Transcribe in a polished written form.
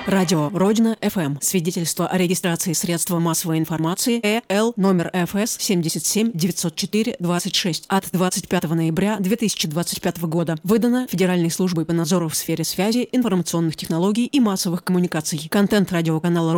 Радио Родина ФМ. Свидетельство о регистрации средства массовой информации ЭЛ номер ФС 77 904 26 от 25 ноября 2025 года. Выдано Федеральной службой по надзору в сфере связи, информационных технологий и массовых коммуникаций. Контент радиоканала